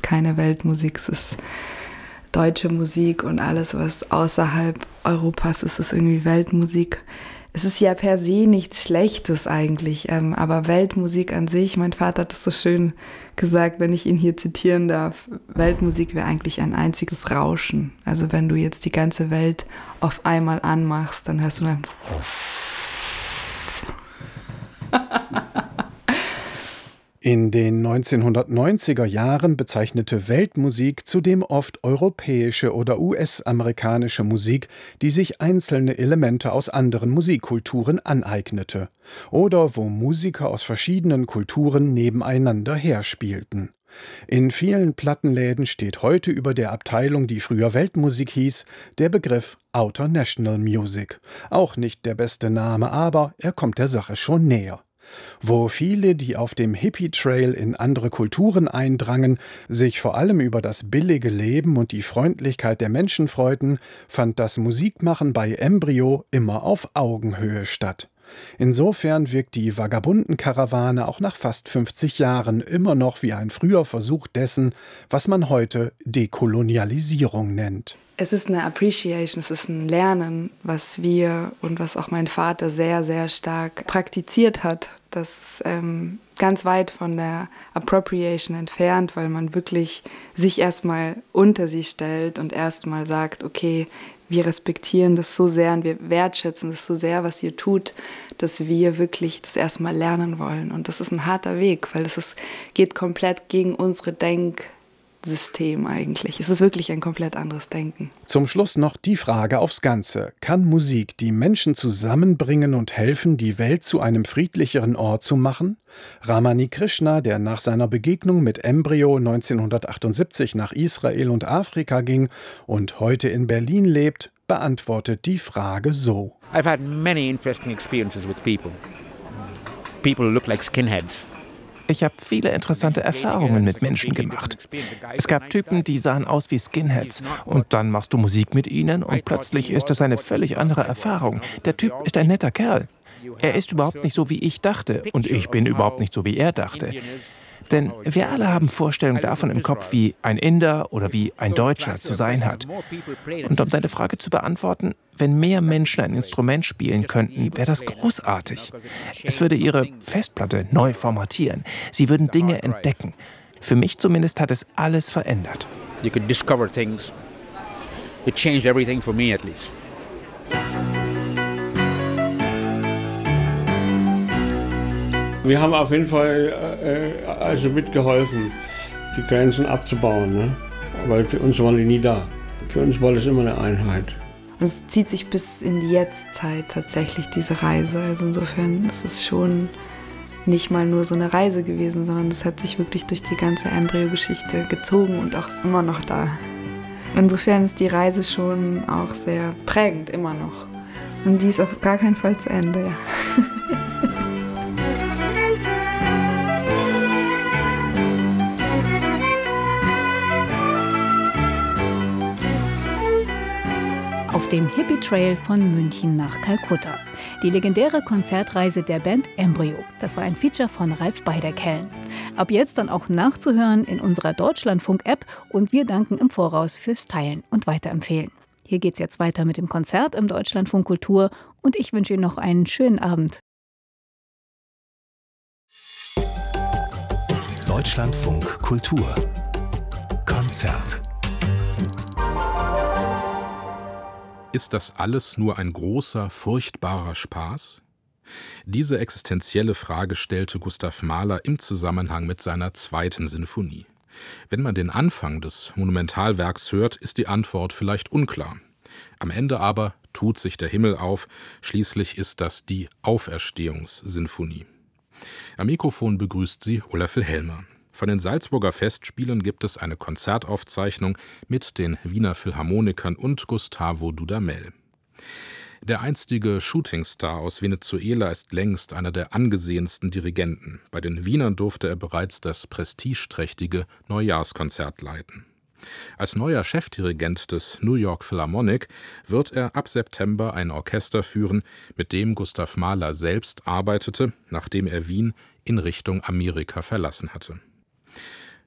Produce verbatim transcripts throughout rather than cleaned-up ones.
keine Weltmusik, es ist deutsche Musik und alles, was außerhalb Europas ist, ist irgendwie Weltmusik. Es ist ja per se nichts Schlechtes eigentlich, ähm, aber Weltmusik an sich, mein Vater hat es so schön gesagt, wenn ich ihn hier zitieren darf, Weltmusik wäre eigentlich ein einziges Rauschen. Also wenn du jetzt die ganze Welt auf einmal anmachst, dann hörst du dann In den neunzehnhundertneunziger Jahren bezeichnete Weltmusik zudem oft europäische oder U S-amerikanische Musik, die sich einzelne Elemente aus anderen Musikkulturen aneignete oder wo Musiker aus verschiedenen Kulturen nebeneinander herspielten. In vielen Plattenläden steht heute über der Abteilung, die früher Weltmusik hieß, der Begriff Outer National Music. Auch nicht der beste Name, aber er kommt der Sache schon näher. Wo viele, die auf dem Hippie-Trail in andere Kulturen eindrangen, sich vor allem über das billige Leben und die Freundlichkeit der Menschen freuten, fand das Musikmachen bei Embryo immer auf Augenhöhe statt. Insofern wirkt die Vagabundenkarawane auch nach fast fünfzig Jahren immer noch wie ein früher Versuch dessen, was man heute Dekolonialisierung nennt. Es ist eine Appreciation, es ist ein Lernen, was wir und was auch mein Vater sehr, sehr stark praktiziert hat. Das ist ähm, ganz weit von der Appropriation entfernt, weil man wirklich sich erstmal unter sie stellt und erstmal sagt, okay, wir respektieren das so sehr und wir wertschätzen das so sehr, was ihr tut, dass wir wirklich das erstmal lernen wollen. Und das ist ein harter Weg, weil es ist, geht komplett gegen unsere Denk- System eigentlich. Es ist wirklich ein komplett anderes Denken. Zum Schluss noch die Frage aufs Ganze. Kann Musik die Menschen zusammenbringen und helfen, die Welt zu einem friedlicheren Ort zu machen? Ramani Krishna, der nach seiner Begegnung mit Embryo neunzehnhundertachtundsiebzig nach Israel und Afrika ging und heute in Berlin lebt, beantwortet die Frage so. I've had many interesting experiences with people. People who look like skinheads. Ich habe viele interessante Erfahrungen mit Menschen gemacht. Es gab Typen, die sahen aus wie Skinheads. Und dann machst du Musik mit ihnen und plötzlich ist es eine völlig andere Erfahrung. Der Typ ist ein netter Kerl. Er ist überhaupt nicht so, wie ich dachte. Und ich bin überhaupt nicht so, wie er dachte. Denn wir alle haben Vorstellungen davon im Kopf, wie ein Inder oder wie ein Deutscher zu sein hat. Und um deine Frage zu beantworten, wenn mehr Menschen ein Instrument spielen könnten, wäre das großartig. Es würde ihre Festplatte neu formatieren. Sie würden Dinge entdecken. Für mich zumindest hat es alles verändert. You could discover things. It changed everything for me at least. Wir haben auf jeden Fall äh, also mitgeholfen, die Grenzen abzubauen, ne? Weil für uns waren die nie da. Für uns war das immer eine Einheit. Und es zieht sich bis in die Jetztzeit tatsächlich, diese Reise. Also insofern ist es schon nicht mal nur so eine Reise gewesen, sondern es hat sich wirklich durch die ganze Embryo-Geschichte gezogen und auch ist immer noch da. Insofern ist die Reise schon auch sehr prägend, immer noch. Und die ist auf gar keinen Fall zu Ende, ja. Auf dem Hippie-Trail von München nach Kalkutta. Die legendäre Konzertreise der Band Embryo. Das war ein Feature von Ralf Beiderkellen. Ab jetzt dann auch nachzuhören in unserer Deutschlandfunk-App und wir danken im Voraus fürs Teilen und Weiterempfehlen. Hier geht's jetzt weiter mit dem Konzert im Deutschlandfunk Kultur und ich wünsche Ihnen noch einen schönen Abend. Deutschlandfunk Kultur Konzert. Ist das alles nur ein großer, furchtbarer Spaß? Diese existenzielle Frage stellte Gustav Mahler im Zusammenhang mit seiner zweiten Sinfonie. Wenn man den Anfang des Monumentalwerks hört, ist die Antwort vielleicht unklar. Am Ende aber tut sich der Himmel auf, schließlich ist das die Auferstehungssinfonie. Am Mikrofon begrüßt sie Olaf Wilhelmer. Von den Salzburger Festspielen gibt es eine Konzertaufzeichnung mit den Wiener Philharmonikern und Gustavo Dudamel. Der einstige Shootingstar aus Venezuela ist längst einer der angesehensten Dirigenten. Bei den Wienern durfte er bereits das prestigeträchtige Neujahrskonzert leiten. Als neuer Chefdirigent des New York Philharmonic wird er ab September ein Orchester führen, mit dem Gustav Mahler selbst arbeitete, nachdem er Wien in Richtung Amerika verlassen hatte.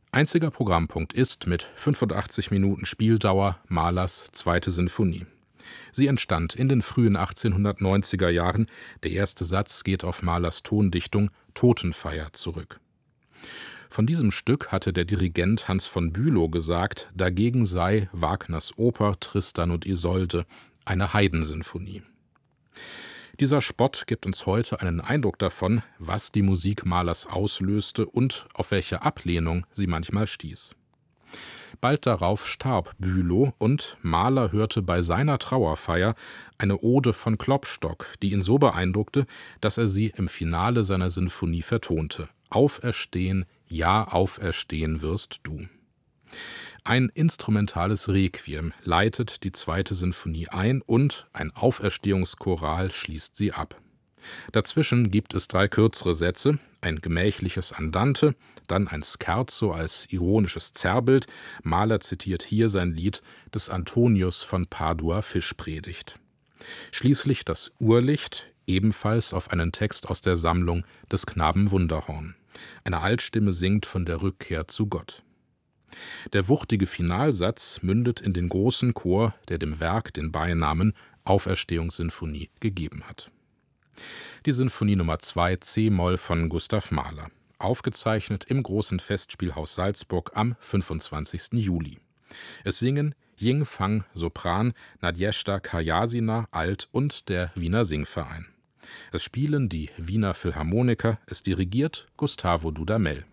Einziger Programmpunkt ist mit fünfundachtzig Minuten Spieldauer Mahlers zweite Sinfonie. Sie entstand in den frühen achtzehnhundertneunziger Jahren. Der erste Satz geht auf Mahlers Tondichtung Totenfeier zurück. Von diesem Stück hatte der Dirigent Hans von Bülow gesagt, dagegen sei Wagners Oper Tristan und Isolde eine Heidensinfonie. Dieser Spott gibt uns heute einen Eindruck davon, was die Musik Mahlers auslöste und auf welche Ablehnung sie manchmal stieß. Bald darauf starb Bülow und Mahler hörte bei seiner Trauerfeier eine Ode von Klopstock, die ihn so beeindruckte, dass er sie im Finale seiner Sinfonie vertonte. Auferstehen, ja, auferstehen wirst du. Ein instrumentales Requiem leitet die zweite Sinfonie ein und ein Auferstehungschoral schließt sie ab. Dazwischen gibt es drei kürzere Sätze, ein gemächliches Andante, dann ein Scherzo als ironisches Zerrbild. Mahler zitiert hier sein Lied des Antonius von Padua Fischpredigt. Schließlich das Urlicht, ebenfalls auf einen Text aus der Sammlung des Knaben Wunderhorn. Eine Altstimme singt von der Rückkehr zu Gott. Der wuchtige Finalsatz mündet in den großen Chor, der dem Werk den Beinamen Auferstehungssinfonie gegeben hat. Die Sinfonie Nummer zwei c-Moll von Gustav Mahler, aufgezeichnet im Großen Festspielhaus Salzburg am fünfundzwanzigsten Juli. Es singen Ying Fang Sopran, Nadjezhda Kajasina Alt und der Wiener Singverein. Es spielen die Wiener Philharmoniker, es dirigiert Gustavo Dudamel.